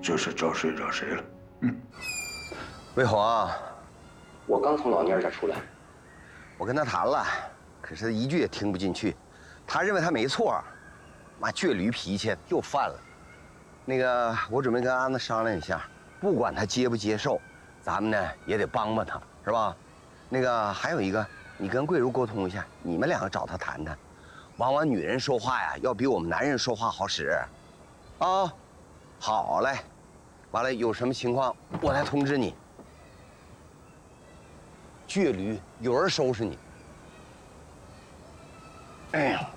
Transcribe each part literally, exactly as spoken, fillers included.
这是找谁惹谁了？嗯， 魏红啊， 我刚从老蔫家出来， 我跟他谈了，可是一句也听不进去。他认为他没错，妈倔驴脾气又犯了。那个，我准备跟安子商量一下，不管他接不接受，咱们呢也得帮帮他，是吧？那个还有一个，你跟桂如沟通一下，你们两个找他谈谈。往往女人说话呀，要比我们男人说话好使。啊，好嘞。完了，有什么情况我再通知你。倔驴，有人收拾你。哎呀！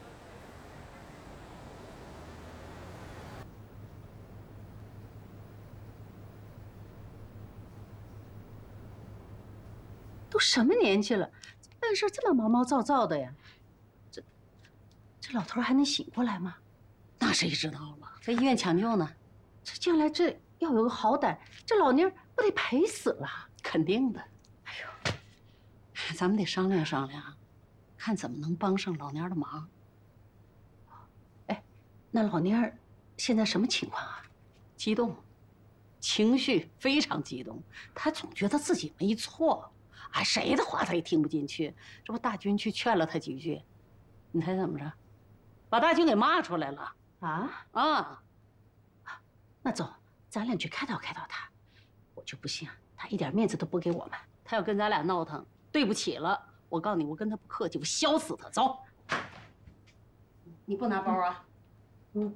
都什么年纪了，办事这么毛毛躁躁的呀？这这老头还能醒过来吗？ 那谁知道了？ 在医院抢救呢，这将来这要有个好歹，这老蔫不得赔死了？ 肯定的。哎呦，咱们得商量商量，看怎么能帮上老蔫的忙。 哎，那老蔫儿现在什么情况啊？ 激动，情绪非常激动，他总觉得自己没错，哎，谁的话他也听不进去。这不大军去劝了他几句，你猜怎么着？把大军给骂出来了。 啊啊！ 那走，咱俩去开导开导他。我就不信啊，他一点面子都不给我们。 他要跟咱俩闹腾，对不起了。我告诉你，我跟他不客气，我削死他。走，你不拿包啊？ 嗯。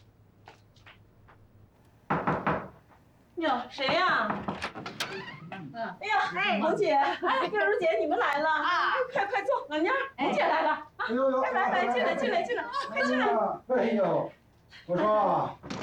哟，谁呀？嗯，哎呀，哎，龙姐，哎，月如姐，你们来了啊！快快坐，老蔫儿，龙姐来了啊！ 哎呦呦， 来来来，进来进来进来，快进来！ 哎呦，我说啊，